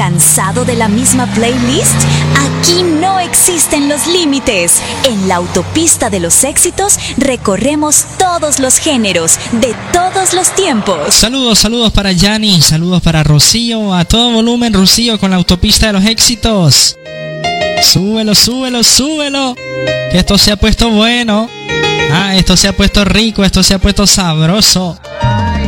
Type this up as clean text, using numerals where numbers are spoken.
¿Cansado de la misma playlist? Aquí no existen los límites. En la autopista de los éxitos recorremos todos los géneros, de todos los tiempos. Saludos para Yanni, saludos para Rocío, a todo volumen Rocío con la autopista de los éxitos. Súbelo, que esto se ha puesto bueno. Esto se ha puesto rico, esto se ha puesto sabroso.